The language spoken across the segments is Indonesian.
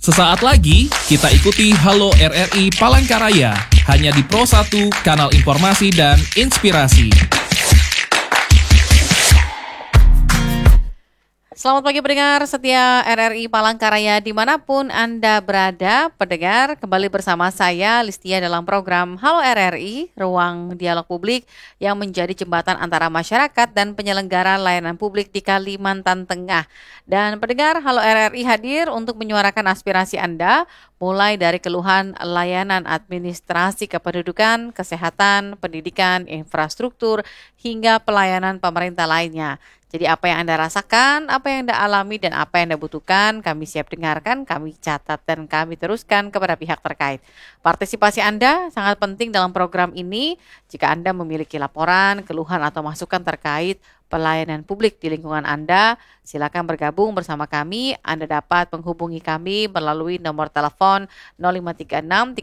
Sesaat lagi, kita ikuti Halo RRI Palangkaraya, hanya di Pro 1, kanal informasi dan inspirasi. Selamat pagi pendengar setia RRI Palangkaraya dimanapun Anda berada. Pendengar, kembali bersama saya Listia dalam program Halo RRI, ruang dialog publik yang menjadi jembatan antara masyarakat dan penyelenggara layanan publik di Kalimantan Tengah. Dan pendengar, Halo RRI hadir untuk menyuarakan aspirasi Anda, mulai dari keluhan layanan administrasi kependudukan, kesehatan, pendidikan, infrastruktur, hingga pelayanan pemerintah lainnya. Jadi apa yang Anda rasakan, apa yang Anda alami, dan apa yang Anda butuhkan, kami siap dengarkan, kami catat, dan kami teruskan kepada pihak terkait. Partisipasi Anda sangat penting dalam program ini. Jika Anda memiliki laporan, keluhan, atau masukan terkait pelayanan publik di lingkungan Anda, silakan bergabung bersama kami. Anda dapat menghubungi kami melalui nomor telepon 0536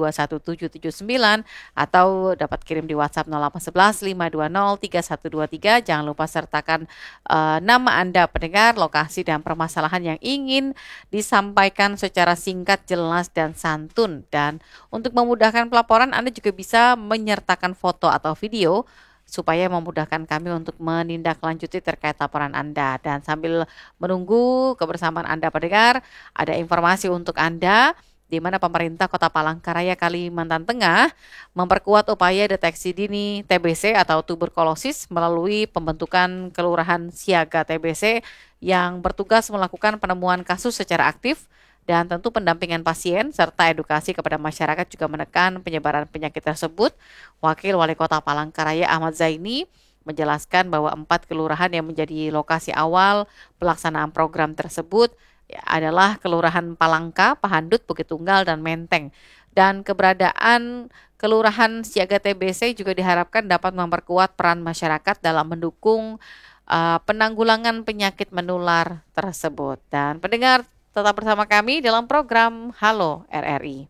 3221 779 atau dapat kirim di WhatsApp 0811 520 3123. Jangan lupa sertakan nama Anda pendengar, lokasi dan permasalahan yang ingin disampaikan secara singkat, jelas, dan santun. Dan untuk memudahkan pelaporan, Anda juga bisa menyertakan foto atau video supaya memudahkan kami untuk menindaklanjuti terkait laporan Anda. Dan sambil menunggu kebersamaan Anda pendengar, ada informasi untuk Anda di mana pemerintah Kota Palangkaraya, Kalimantan Tengah memperkuat upaya deteksi dini TBC atau tuberkulosis melalui pembentukan Kelurahan Siaga TBC yang bertugas melakukan penemuan kasus secara aktif dan tentu pendampingan pasien serta edukasi kepada masyarakat juga menekan penyebaran penyakit tersebut. Wakil Wali Kota Palangkaraya Ahmad Zaini menjelaskan bahwa 4 kelurahan yang menjadi lokasi awal pelaksanaan program tersebut adalah Kelurahan Palangka, Pahandut, Bukit Tunggal, dan Menteng. Dan keberadaan Kelurahan Siaga TBC juga diharapkan dapat memperkuat peran masyarakat dalam mendukung penanggulangan penyakit menular tersebut. Dan pendengar, tetap bersama kami dalam program Halo RRI.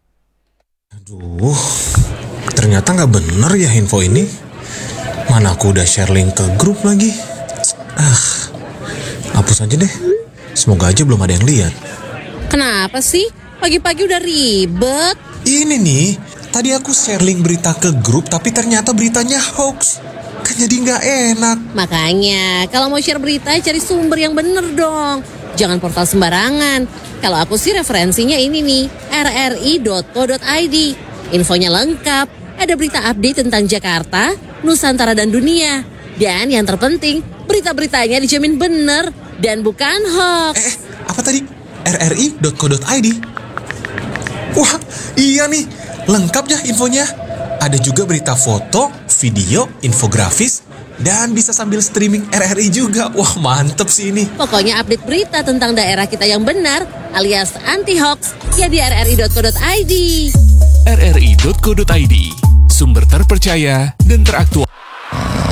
Aduh, ternyata nggak bener ya info ini. Mana aku udah share link ke grup lagi. Hapus aja deh. Semoga aja belum ada yang lihat. Kenapa sih? Pagi-pagi udah ribet. Ini nih, tadi aku share link berita ke grup tapi ternyata beritanya hoax. Kan jadi nggak enak. Makanya, kalau mau share berita cari sumber yang bener dong. Jangan portal sembarangan. Kalau aku sih referensinya ini nih, rri.co.id. Infonya lengkap, ada berita update tentang Jakarta, Nusantara, dan dunia. Dan yang terpenting, berita-beritanya dijamin bener dan bukan hoax. Apa tadi? rri.co.id? Wah, iya nih, lengkap ya infonya. Ada juga berita foto, video, infografis, dan bisa sambil streaming RRI juga. Wah, mantep sih ini. Pokoknya update berita tentang daerah kita yang benar alias anti-hoax ya di rri.co.id. rri.co.id, sumber terpercaya dan teraktual.